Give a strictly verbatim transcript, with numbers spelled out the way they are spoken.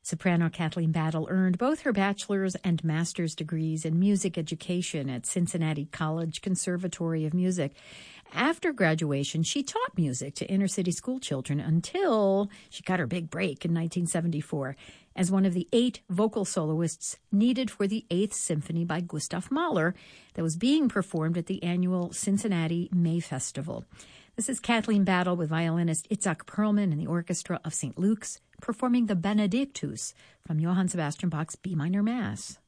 Soprano Kathleen Battle earned both her bachelor's and master's degrees in music education at Cincinnati College Conservatory of Music. After graduation, she taught music to inner-city school children until she got her big break in nineteen seventy-four as one of the eight vocal soloists needed for the Eighth Symphony by Gustav Mahler that was being performed at the annual Cincinnati May Festival. This is Kathleen Battle with violinist Itzhak Perlman and the Orchestra of Saint Luke's performing the Benedictus from Johann Sebastian Bach's B minor Mass.